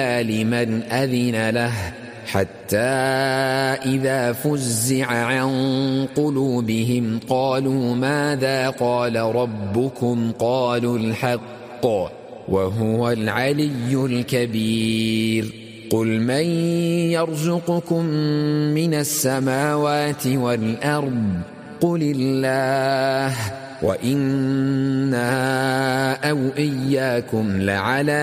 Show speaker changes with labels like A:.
A: لمن أذن له حتى إذا فزع عن قلوبهم قالوا ماذا قال ربكم قالوا الحق وهو العلي الكبير قل من يرزقكم من السماوات والأرض قل الله وإنا أو إياكم لعلى